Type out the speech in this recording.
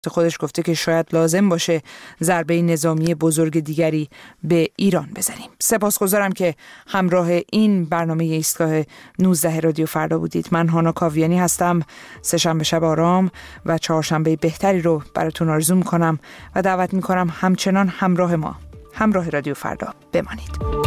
خودش گفته که شاید لازم باشه ضربه نظامی بزرگ دیگری به ایران بزنیم. سپاسگزارم که همراه این برنامه ایستگاه 19 رادیو فردا بودید. من هانا کاویانی هستم. سه‌شنبه شب آرام و چهارشنبه بهتری رو براتون آرزو میکنم و دعوت میکنم همچنان همراه ما، همراه رادیو فردا بمانید.